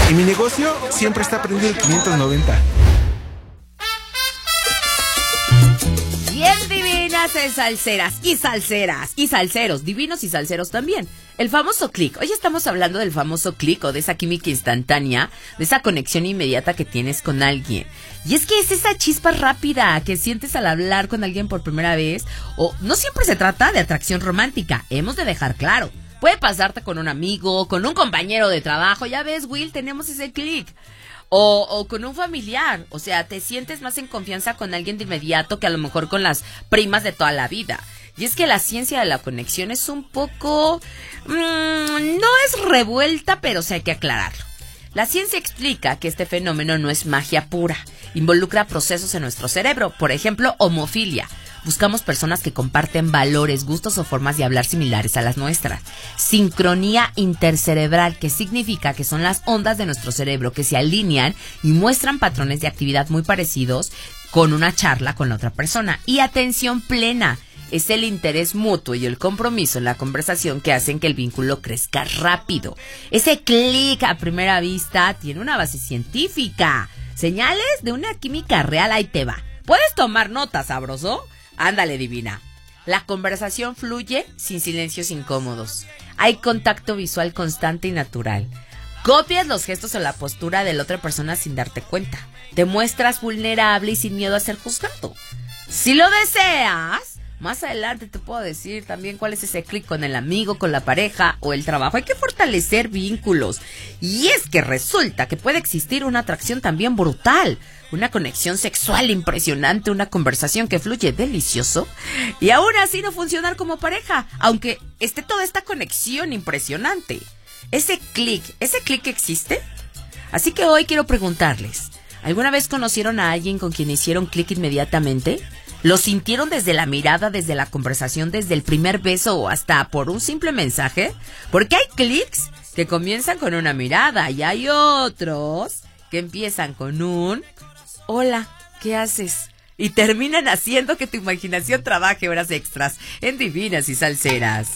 Y mi negocio siempre está prendido el 590. Bien divinas en salseras y salseros, divinos y salseros también. El famoso click. Hoy estamos hablando del famoso click o de esa química instantánea, de esa conexión inmediata que tienes con alguien. Y es que es esa chispa rápida que sientes al hablar con alguien por primera vez. O no siempre se trata de atracción romántica, hemos de dejar claro. Puede pasarte con un amigo, con un compañero de trabajo. Ya ves, Will, tenemos ese click. O con un familiar. O sea, te sientes más en confianza con alguien de inmediato que a lo mejor con las primas de toda la vida. Y es que la ciencia de la conexión es un poco... no es revuelta, pero sí hay que aclararlo. La ciencia explica que este fenómeno no es magia pura. Involucra procesos en nuestro cerebro. Por ejemplo, homofilia. Buscamos personas que comparten valores, gustos o formas de hablar similares a las nuestras. Sincronía intercerebral, que significa que son las ondas de nuestro cerebro que se alinean y muestran patrones de actividad muy parecidos con una charla con la otra persona. Y atención plena. Es el interés mutuo y el compromiso en la conversación que hacen que el vínculo crezca rápido. Ese clic a primera vista tiene una base científica. Señales de una química real, ahí te va. ¿Puedes tomar nota, sabroso? Ándale, divina. La conversación fluye sin silencios incómodos. Hay contacto visual constante y natural. Copias los gestos o la postura de la otra persona sin darte cuenta. Te muestras vulnerable y sin miedo a ser juzgado. Si lo deseas... Más adelante te puedo decir también cuál es ese clic con el amigo, con la pareja o el trabajo. Hay que fortalecer vínculos. Y es que resulta que puede existir una atracción también brutal, una conexión sexual impresionante, una conversación que fluye delicioso y aún así no funcionar como pareja, aunque esté toda esta conexión impresionante. Ese clic existe. Así que hoy quiero preguntarles, ¿alguna vez conocieron a alguien con quien hicieron clic inmediatamente? ¿Lo sintieron desde la mirada, desde la conversación, desde el primer beso o hasta por un simple mensaje? Porque hay clics que comienzan con una mirada y hay otros que empiezan con un hola, ¿qué haces? Y terminan haciendo que tu imaginación trabaje horas extras en Divinas y Salseras.